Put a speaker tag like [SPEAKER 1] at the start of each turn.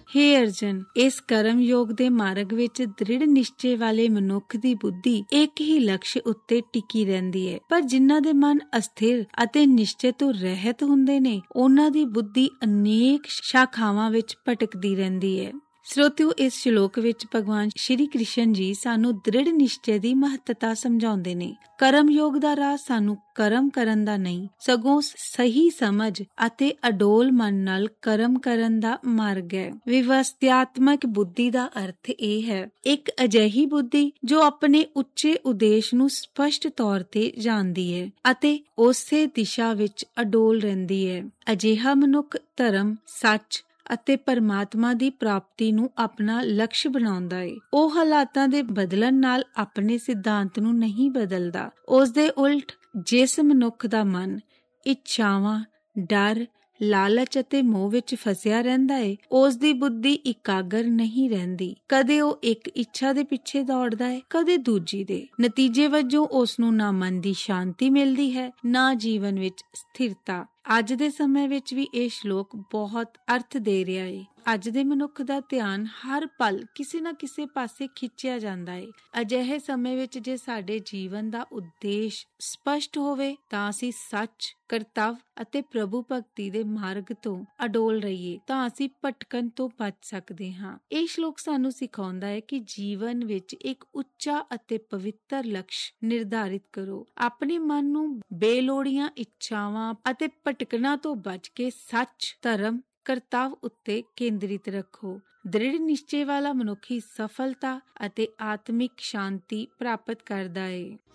[SPEAKER 1] ਹੇ ਅਰਜਨ, ਇਸ ਕਰਮ ਯੋਗ ਦੇ ਮਾਰਗ ਵਿੱਚ ਦ੍ਰਿੜ ਨਿਸ਼ਚੇ ਵਾਲੇ ਮਨੁੱਖ ਦੀ ਬੁੱਧੀ ਇੱਕ ਹੀ ਲਕਸ਼ ਉੱਤੇ ਟਿਕੀ ਰਹਿੰਦੀ ਹੈ, ਪਰ ਜਿਨ੍ਹਾਂ ਦੇ ਮਨ ਅਸਥਿਰ ਅਤੇ ਨਿਸ਼ਚੇ ਤੋਂ ਰਹਿਤ ਹੁੰਦੇ ਨੇ, ਉਹਨਾਂ ਦੀ ਬੁੱਧੀ ਅਨੇਕ ਸ਼ਾਖਾਵਾਂ ਵਿੱਚ ਭਟਕਦੀ ਰਹਿੰਦੀ ਹੈ। ਸਰੋਤਿਓ, ਇਸ ਸ਼ਲੋਕ ਵਿੱਚ ਭਗਵਾਨ ਸ਼੍ਰੀ ਕ੍ਰਿਸ਼ਨ ਜੀ ਸਾਨੂੰ ਦ੍ਰਿੜ ਨਿਸ਼ਚੇ ਦੀ ਮਹੱਤਤਾ ਸਮਝਾਉਂਦੇ ਨੇ। ਕਰਮ ਯੋਗ ਦਾ ਰਾਹ ਸਾਨੂੰ ਕਰਮ ਕਰਨ ਦਾ ਨਹੀਂ, ਸਗੋਂ ਸਹੀ ਸਮਝ ਅਤੇ ਅਡੋਲ ਮਨ ਨਾਲ ਕਰਮ ਕਰਨ ਦਾ ਮਾਰਗ ਹੈ। ਵਿਵਸਥਿਆਤਮਕ ਬੁੱਧੀ ਦਾ ਅਰਥ ਇਹ ਹੈ, ਇੱਕ ਅਜਿਹੀ ਬੁੱਧੀ ਜੋ ਆਪਣੇ ਉੱਚੇ ਉਦੇਸ਼ ਨੂੰ ਸਪਸ਼ਟ ਤੌਰ ਤੇ ਜਾਣਦੀ ਹੈ ਅਤੇ ਉਸੇ ਦਿਸ਼ਾ ਵਿੱਚ ਅਡੋਲ ਰਹਿੰਦੀ ਹੈ। ਅਜਿਹਾ ਮਨੁੱਖ ਧਰਮ, ਸੱਚ ਅਤੇ ਪਰਮਾਤਮਾ ਦੀ ਪ੍ਰਾਪਤੀ ਨੂੰ ਆਪਣਾ ਲਕਸ਼ ਬਣਾਉਂਦਾ ਹੈ। ਉਹ ਹਾਲਾਤਾਂ ਦੇ ਬਦਲਣ ਨਾਲ ਆਪਣੇ ਸਿਧਾਂਤ ਨੂੰ ਨਹੀਂ ਬਦਲਦਾ। ਉਸ ਦੇ ਉਲਟ ਜਿਸ ਮਨੁੱਖ ਦਾ ਮਨ ਇੱਛਾਵਾਂ, ਡਰ, ਲਾਲਚ ਅਤੇ ਮੋਹ ਵਿੱਚ ਫਸਿਆ ਰਹਿੰਦਾ ਹੈ, ਉਸ ਦੀ ਬੁੱਧੀ ਇਕਾਗਰ ਨਹੀਂ ਰਹਿੰਦੀ। ਕਦੇ ਉਹ ਇੱਕ ਇੱਛਾ ਦੇ ਪਿੱਛੇ ਦੌੜਦਾ ਹੈ, ਕਦੇ ਦੂਜੀ ਦੇ। ਨਤੀਜੇ ਵਜੋਂ ਉਸ ਨੂੰ ਨਾ ਮਨ ਦੀ ਸ਼ਾਂਤੀ ਮਿਲਦੀ ਹੈ, ਨਾ ਜੀਵਨ ਵਿੱਚ ਸਥਿਰਤਾ। ਅੱਜ ਦੇ ਸਮੇਂ ਵਿੱਚ ਵੀ ਇਹ ਸ਼ਲੋਕ ਬਹੁਤ ਅਰਥ ਦੇ ਰਿਹਾ ਹੈ। ਅੱਜ ਦੇ ਮਨੁੱਖ ਦਾ ਧਿਆਨ ਹਰ ਪਲ ਕਿਸੇ ਨਾ ਕਿਸੇ ਪਾਸੇ ਖਿੱਚਿਆ ਜਾਂਦਾ ਹੈ। ਅਜਿਹੇ ਸਮੇਂ ਵਿੱਚ ਜੇ ਸਾਡੇ ਜੀਵਨ ਦਾ ਉਦੇਸ਼ ਸਪਸ਼ਟ ਹੋਵੇ ਤਾਂ ਅਸੀਂ ਸੱਚ, ਕਰਤੱਵ ਅਤੇ ਪ੍ਰਭੂ ਭਗਤੀ ਦੇ ਮਾਰਗ ਤੋਂ ਅਡੋਲ ਰਹੀਏ ਤਾਂ ਅਸੀਂ ਭਟਕਣ ਤੋਂ ਬਚ ਸਕਦੇ ਹਾਂ। ਇਹ ਸ਼ਲੋਕ ਸਾਨੂੰ ਸਿਖਾਉਂਦਾ ਹੈ ਕਿ ਜੀਵਨ ਵਿੱਚ ਇੱਕ ਉੱਚਾ ਅਤੇ ਪਵਿੱਤਰ ਲਕਸ਼ ਨਿਰਧਾਰਿਤ ਕਰੋ। ਆਪਣੇ ਮਨ ਨੂੰ ਬੇਲੋੜੀਆਂ ਇੱਛਾਵਾਂ ਅਤੇ ਭਟਕਣਾ ਤੋਂ ਬਚ ਕੇ ਸੱਚ, ਧਰਮ, ਕਰਤੱਵ ਉੱਤੇ ਕੇਂਦਰਿਤ ਰੱਖੋ। ਦ੍ਰਿੜ ਨਿਸ਼ਚੇ ਵਾਲਾ ਮਨੁੱਖੀ ਸਫਲਤਾ ਅਤੇ ਆਤਮਿਕ ਸ਼ਾਂਤੀ ਪ੍ਰਾਪਤ ਕਰਦਾ ਹੈ।